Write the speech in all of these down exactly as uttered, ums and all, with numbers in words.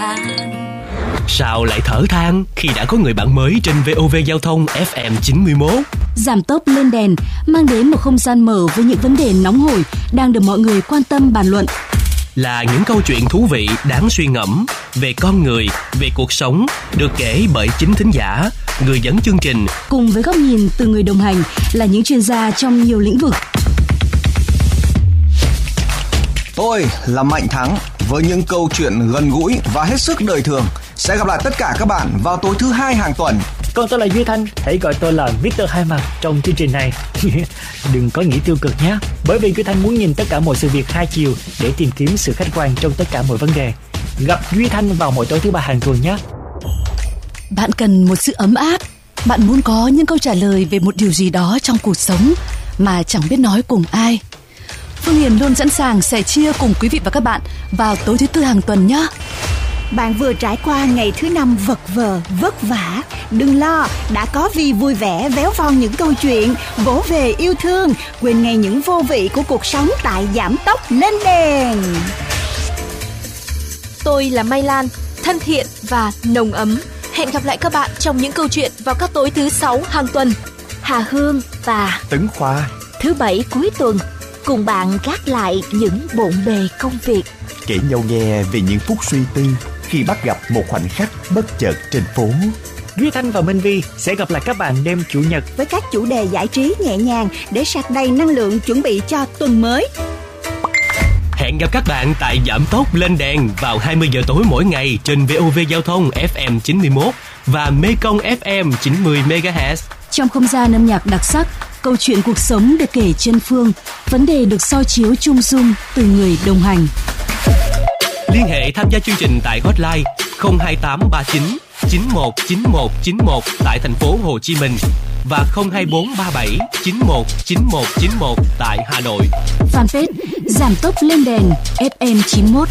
than. Sao lại thở than khi đã có người bạn mới trên vê o vê Giao thông ép em chín mươi mốt? Giảm tốc lên đèn mang đến một không gian mở với những vấn đề nóng hổi đang được mọi người quan tâm bàn luận. Là những câu chuyện thú vị đáng suy ngẫm về con người, về cuộc sống, được kể bởi chính thính giả, người dẫn chương trình, cùng với góc nhìn từ người đồng hành là những chuyên gia trong nhiều lĩnh vực. Tôi là Mạnh Thắng với những câu chuyện gần gũi và hết sức đời thường. Sẽ gặp lại tất cả các bạn vào tối thứ hai hàng tuần. Còn tôi là Duy Thanh, hãy gọi tôi là mít tơ Hai Mặt trong chương trình này. Đừng có nghĩ tiêu cực nhé, bởi vì Duy Thanh muốn nhìn tất cả mọi sự việc hai chiều để tìm kiếm sự khách quan trong tất cả mọi vấn đề. Gặp Duy Thanh vào mỗi tối thứ ba hàng tuần nhé. Bạn cần một sự ấm áp, bạn muốn có những câu trả lời về một điều gì đó trong cuộc sống mà chẳng biết nói cùng ai. Phương Hiền luôn sẵn sàng sẻ chia cùng quý vị và các bạn vào tối thứ tư hàng tuần nhé. Bạn vừa trải qua ngày thứ năm vật vờ, vất vả. Đừng lo, đã có Vi vui vẻ véo von những câu chuyện, vỗ về yêu thương, quên ngay những vô vị của cuộc sống tại Giảm tốc lên đèn. Tôi là Mai Lan, thân thiện và nồng ấm. Hẹn gặp lại các bạn trong những câu chuyện vào các tối thứ sáu hàng tuần. Hà Hương và Tấn Khoa, thứ bảy cuối tuần, cùng bạn gác lại những bộn bề công việc, kể nhau nghe về những phút suy tư khi bắt gặp một khoảnh khắc bất chợt trên phố. Duy Thanh và Minh Vi sẽ gặp lại các bạn đêm Chủ nhật với các chủ đề giải trí nhẹ nhàng để sạc đầy năng lượng chuẩn bị cho tuần mới. Hẹn gặp các bạn tại Giảm tốc lên đèn vào hai mươi giờ tối mỗi ngày trên vê o vê Giao thông ép em chín mươi mốt và Mekong ép em chín mươi mê ga héc. Trong không gian âm nhạc đặc sắc, câu chuyện cuộc sống được kể chân phương, vấn đề được soi chiếu chung dung từ người đồng hành. Liên hệ tham gia chương trình tại hotline không hai tám ba chín chín một chín một chín một tại thành phố Hồ Chí Minh và không hai bốn ba bảy chín một chín một chín một tại Hà Nội. Fanpage Giảm tốc lên đèn ép em chín mốt.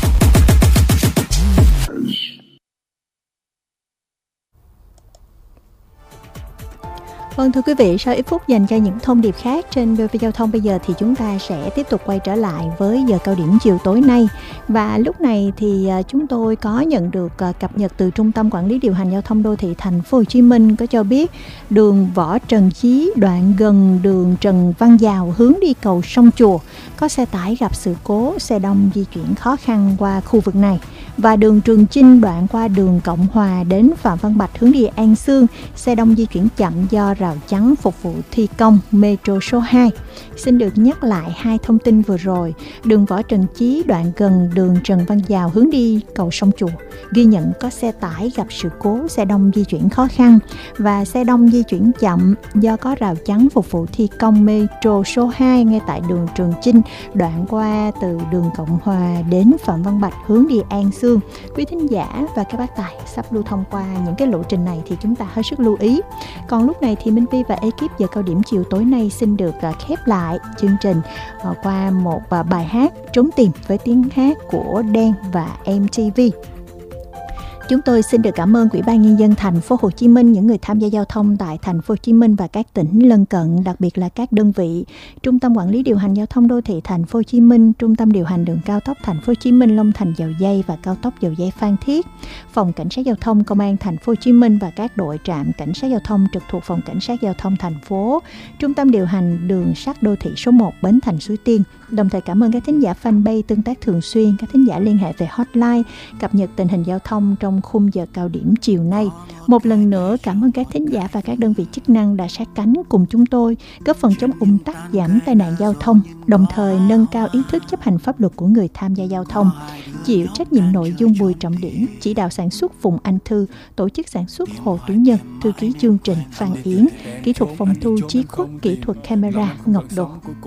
Vâng, thưa quý vị, sau ít phút dành cho những thông điệp khác trên vê o vê Giao thông, bây giờ thì chúng ta sẽ tiếp tục quay trở lại với giờ cao điểm chiều tối nay. Và lúc này thì chúng tôi có nhận được cập nhật từ Trung tâm Quản lý Điều hành Giao thông Đô thị Thành phố Hồ Chí Minh có cho biết đường Võ Trần Chí đoạn gần đường Trần Văn Dào hướng đi cầu Sông Chùa có xe tải gặp sự cố, xe đông di chuyển khó khăn qua khu vực này. Và đường Trường Chinh đoạn qua đường Cộng Hòa đến Phạm Văn Bạch hướng đi An Xương, xe đông di chuyển chậm do rào chắn phục vụ thi công Metro số hai. Xin được nhắc lại hai thông tin vừa rồi. Đường Võ Trần Chí đoạn gần đường Trần Văn Dào hướng đi cầu Sông Chùa ghi nhận có xe tải gặp sự cố, xe đông di chuyển khó khăn và xe đông di chuyển chậm do có rào chắn phục vụ thi công Metro số hai ngay tại đường Trường Chinh đoạn qua từ đường Cộng Hòa đến Phạm Văn Bạch hướng đi An Xương. Quý thính giả và các bác tài sắp lưu thông qua những cái lộ trình này thì chúng ta hết sức lưu ý. Còn lúc này thì Minh Vi và ekip giờ cao điểm chiều tối nay xin được khép lại chương trình qua một bài hát Trốn Tìm với tiếng hát của Đen và em tê vê. Chúng tôi xin được cảm ơn Ủy ban Nhân dân Thành phố Hồ Chí Minh, những người tham gia giao thông tại Thành phố Hồ Chí Minh và các tỉnh lân cận, đặc biệt là các đơn vị Trung tâm Quản lý Điều hành Giao thông Đô thị Thành phố Hồ Chí Minh, Trung tâm Điều hành Đường cao tốc Thành phố Hồ Chí Minh Long Thành Dầu Giây và cao tốc Dầu Giây Phan Thiết, Phòng Cảnh sát Giao thông Công an Thành phố Hồ Chí Minh và các đội trạm cảnh sát giao thông trực thuộc Phòng Cảnh sát Giao thông Thành phố, Trung tâm Điều hành Đường sắt Đô thị số một Bến Thành Suối Tiên. Đồng thời cảm ơn các thính giả fanpage tương tác thường xuyên, các thính giả liên hệ về hotline cập nhật tình hình giao thông trong khung giờ cao điểm chiều nay. Một lần nữa cảm ơn các thính giả và các đơn vị chức năng đã sát cánh cùng chúng tôi, góp phần chống ùn tắc, giảm tai nạn giao thông, đồng thời nâng cao ý thức chấp hành pháp luật của người tham gia giao thông. Chịu trách nhiệm nội dung Bùi Trọng Điển, chỉ đạo sản xuất Phùng Anh Thư, tổ chức sản xuất Hồ Tú Nhân, thư ký chương trình Phan Yến, kỹ thuật phòng thu Chí Quốc, kỹ thuật camera Ngọc Đồ.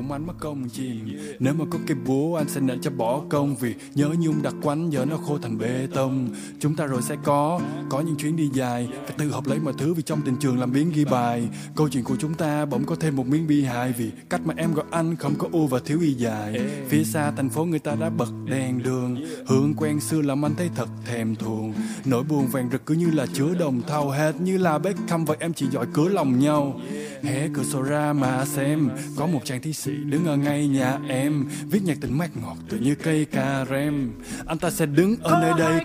Nếu mà có cái búa anh sẽ nện cho bỏ công, vì nhớ nhung đặc quánh giờ nó khô thành bê tông. Chúng ta rồi sẽ có có những chuyến đi dài, phải tự học lấy mọi thứ vì trong tình trường làm biến ghi bài. Câu chuyện của chúng ta bỗng có thêm một miếng bi hài, vì cách mà em gọi anh không có u và thiếu y dài. Phía xa thành phố người ta đã bật đèn đường, hương quen xưa làm anh thấy thật thèm thuồng. Nỗi buồn vàng rực cứ như là chứa đồng thau, hết như là Beckham vậy em chỉ giỏi cửa lòng nhau. Hé cửa sổ ra mà xem, có một chàng thi sĩ đứng ở ngay nhà em, viết nhạc tình mát ngọt tự như cây cà rem. Anh ta sẽ đứng ở nơi đây